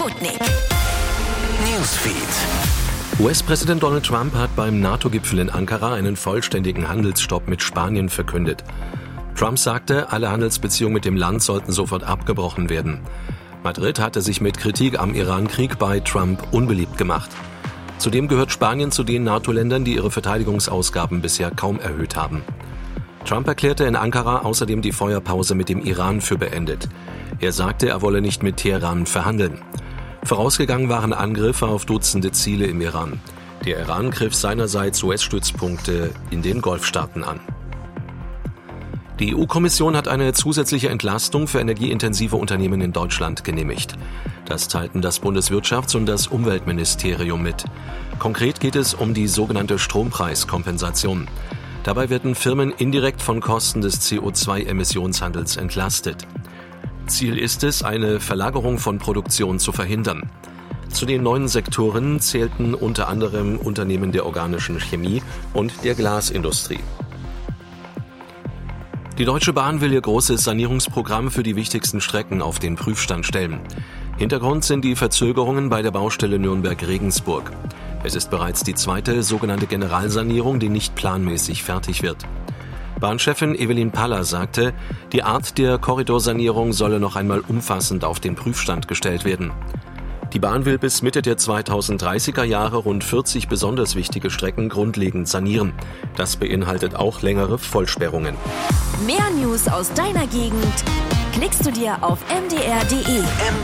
Sputnik. Newsfeed. US-Präsident Donald Trump hat beim NATO-Gipfel in Ankara einen vollständigen Handelsstopp mit Spanien verkündet. Trump sagte, alle Handelsbeziehungen mit dem Land sollten sofort abgebrochen werden. Madrid hatte sich mit Kritik am Iran-Krieg bei Trump unbeliebt gemacht. Zudem gehört Spanien zu den NATO-Ländern, die ihre Verteidigungsausgaben bisher kaum erhöht haben. Trump erklärte in Ankara außerdem die Feuerpause mit dem Iran für beendet. Er sagte, er wolle nicht mit Teheran verhandeln. Vorausgegangen waren Angriffe auf Dutzende Ziele im Iran. Der Iran griff seinerseits US-Stützpunkte in den Golfstaaten an. Die EU-Kommission hat eine zusätzliche Entlastung für energieintensive Unternehmen in Deutschland genehmigt. Das teilten das Bundeswirtschafts- und das Umweltministerium mit. Konkret geht es um die sogenannte Strompreiskompensation. Dabei werden Firmen indirekt von Kosten des CO2-Emissionshandels entlastet. Ziel ist es, eine Verlagerung von Produktion zu verhindern. Zu den neuen Sektoren zählten unter anderem Unternehmen der organischen Chemie und der Glasindustrie. Die Deutsche Bahn will ihr großes Sanierungsprogramm für die wichtigsten Strecken auf den Prüfstand stellen. Hintergrund sind die Verzögerungen bei der Baustelle Nürnberg-Regensburg. Es ist bereits die zweite sogenannte Generalsanierung, die nicht planmäßig fertig wird. Bahnchefin Evelyn Paller sagte, die Art der Korridorsanierung solle noch einmal umfassend auf den Prüfstand gestellt werden. Die Bahn will bis Mitte der 2030er Jahre rund 40 besonders wichtige Strecken grundlegend sanieren. Das beinhaltet auch längere Vollsperrungen. Mehr News aus deiner Gegend klickst du dir auf mdr.de.